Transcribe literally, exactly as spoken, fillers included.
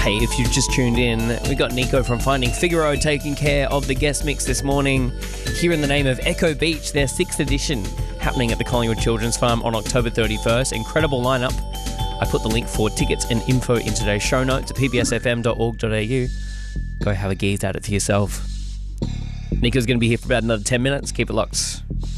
Hey, if you've just tuned in, we got Nico from Finding Figaro taking care of the guest mix this morning. Here in the name of Echo Beach, their sixth edition, happening at the Collingwood Children's Farm on October thirty-first. Incredible lineup. I put the link for tickets and info in today's show notes at p b s f m dot org dot a u. Go have a gaze at it for yourself. Nico's going to be here for about another ten minutes. Keep it locked.